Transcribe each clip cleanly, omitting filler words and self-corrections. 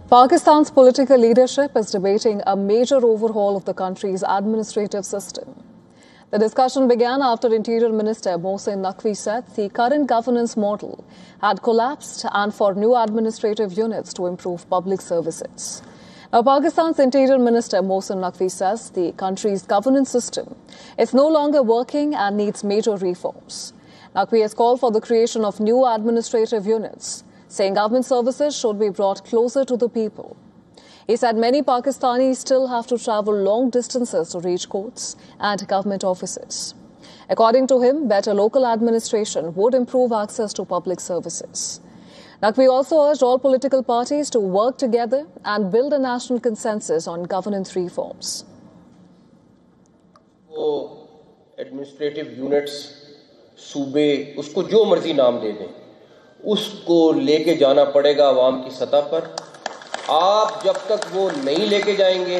Pakistan's political leadership is debating a major overhaul of the country's administrative system. The discussion began after Interior Minister Mohsin Naqvi said the current governance model had collapsed and for new administrative units to improve public services. Now, Pakistan's Interior Minister Mohsin Naqvi says the country's governance system is no longer working and needs major reforms. Naqvi has called for the creation of new administrative units, saying government services should be brought closer to the people. He said many Pakistanis still have to travel long distances to reach courts and government offices. According to him, better local administration would improve access to public services. Naqvi also urged all political parties to work together and build a national consensus on governance reforms. Administrative units, सूबे, उसको जो मर्जी नाम दे दें, उसको लेके जाना पड़ेगा आवाम की सतह पर। आप जब तक वो नहीं लेके जाएंगे,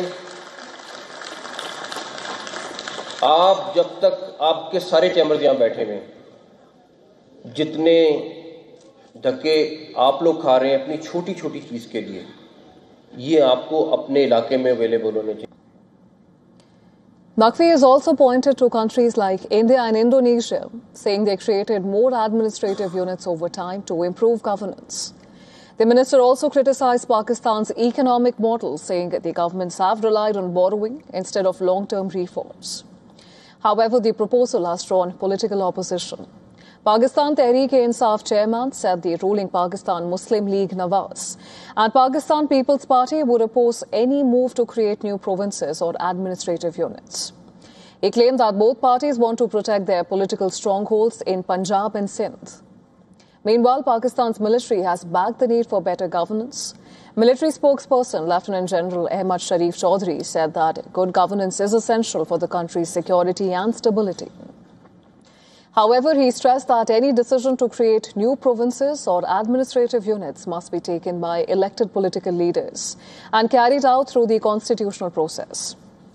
आप जब तक आपके सारे चैम्बर्स यहाँ बैठे हुए, जितने धक्के आप लोग खा रहे हैं अपनी छोटी छोटी चीज के लिए, ये आपको अपने इलाके में अवेलेबल होने चाहिए। Naqvi has also pointed to countries like India and Indonesia, saying they created more administrative units over time to improve governance. The minister also criticized Pakistan's economic model, saying that the governments have relied on borrowing instead of long-term reforms. However, the proposal has drawn political opposition. Pakistan Tehreek-e-Insaf chairman said the ruling Pakistan Muslim League Nawaz and Pakistan People's Party would oppose any move to create new provinces or administrative units. He claimed that both parties want to protect their political strongholds in Punjab and Sindh. Meanwhile, Pakistan's military has backed the need for better governance. Military spokesperson Lieutenant General Ahmad Sharif Chaudhry said that good governance is essential for the country's security and stability. However, he stressed that any decision to create new provinces or administrative units must be taken by elected political leaders and carried out through the constitutional process.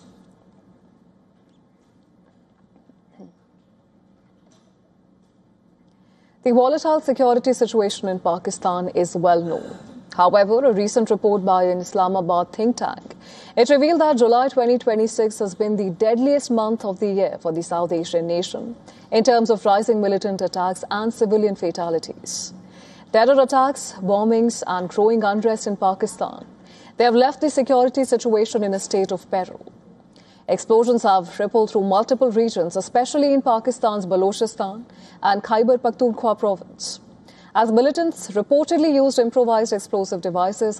The volatile security situation in Pakistan is well known. However, a recent report by an Islamabad think tank, it revealed that July 2026 has been the deadliest month of the year for the South Asian nation in terms of rising militant attacks and civilian fatalities. Terror attacks, bombings and growing unrest in Pakistan, they have left the security situation in a state of peril. Explosions have rippled through multiple regions, especially in Pakistan's Balochistan and Khyber Pakhtunkhwa province, as militants reportedly used improvised explosive devices